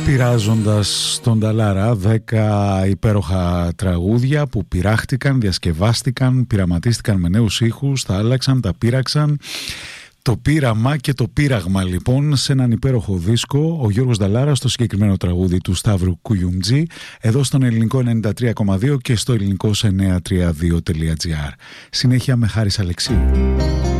Πειράζοντας τον Νταλάρα, 10 υπέροχα τραγούδια που πειράχτηκαν, διασκευάστηκαν, πειραματίστηκαν με νέους ήχους, τα άλλαξαν, τα πείραξαν. Το πείραμα και το πείραγμα λοιπόν σε έναν υπέροχο δίσκο, ο Γιώργος Νταλάρας στο συγκεκριμένο τραγούδι του Σταύρου Κουγιουμτζή, εδώ στον ελληνικό 93,2 και στο ελληνικό 932.gr. Συνέχεια με Χάρης Αλεξίου.